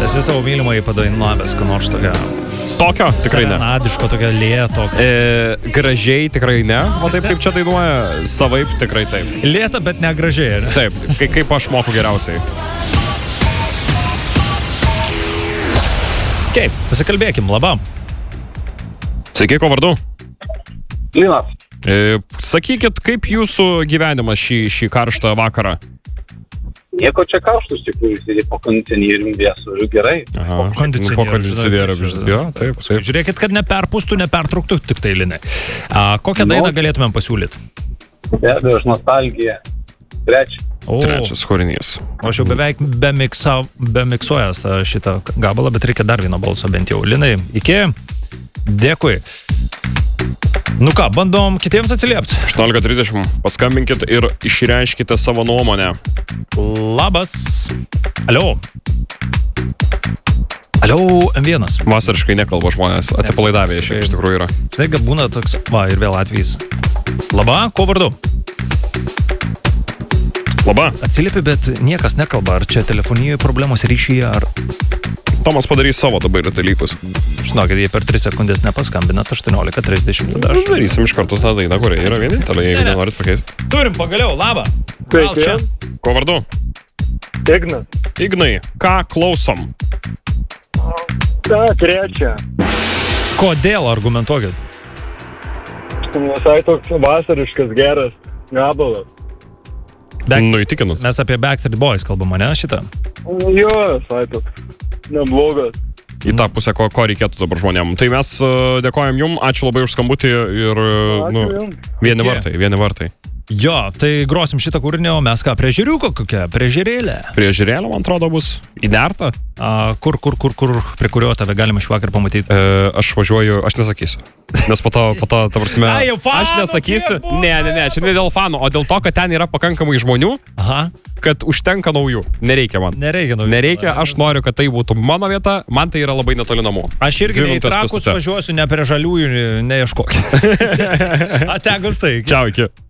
esi savo mylimai padainuavęs, ko nors tokia... Tokio tikrai ne. Serenadiško, tokio lėto. Gražiai tikrai ne. O taip kaip čia dainuoja, savaip tikrai taip. Lėta, bet ne gražiai, ne? Taip, kaip aš moku geriausiai. Okay, pasikalbėkim, labam. Sveiki, ko vardu? Linas. Sakykit, kaip jūsų gyvenimas šį karštą vakarą? Nieko čia karštus, tikrųjų, sėdė po kondicionierium vėsu, gerai. Aha, po kondicionierium. Jo, taip. Žiūrėkit, kad neperpūstų, nepertruktų tik tai Linai. Kokią dainą galėtumėm pasiūlyti? Be abejo, aš nostalgiją. Trečias kūrinys. Aš jau beveik bemiksuojęs šitą gabalą, bet reikia dar vieno balso bent jau. Linai, iki. Dėkui. Nu ką, bandom kitiems atsiliepti. 18:30, paskambinkit ir išreiškite savo nuomonę. Labas. Alio. Alio, M1. Vasariškai nekalba žmonės, atsipalaidavę iš tikrųjų yra. Staiga būna toks, ir vėl atvejis. Laba, ko vardu? Laba. Atsiliepi, bet niekas nekalba, ar čia telefonijoje problemos ryšyje, ar... Tomas padarys savo dabar dalykus. Žinokit, jei per 3 sekundės nepaskambinat, 18:30 tada aš... Darysim iš karto tą dainą, kuria yra vienintelė, jeigu nenorit pakeisti. Turim pagaliau, labą. Gal čia? Ko vardu? Ignas. Ignai, ką klausom? Ta, trečia. Kodėl, argumentuokit? Visai toks vasariškas geras gabalas. Įtikinus. Mes apie Backstreet Boys kalbam, ne, šitą? Jo, visai toks neblogas. Į tą pusę, ko reikėtų dabar žmonėm. Tai mes dėkojam jum, ačiū labai už skambutį ir vieni vartai. Jo, tai grosim šitą kūrinį, o mes ką, prie žiriuko kokią, prie žirėlę? Prie žirėlę, man atrodo, bus įnerta. Kur, prie kurio tave galima švakar pamatyti? Aš važiuoju, aš nesakysiu. Nes po to, ta prasme, aš nesakysiu. Ne, čia ne dėl fanų, o dėl to, kad ten yra pakankamai žmonių, kad užtenka naujų. Nereikia man. Nereikia, aš noriu, kad tai būtų mano vieta, man tai yra labai netoli namų. Aš irgi į Trakus važiuosiu, ne prie žaliųjų, neieškokit. Ategus tai. Čiau, iki.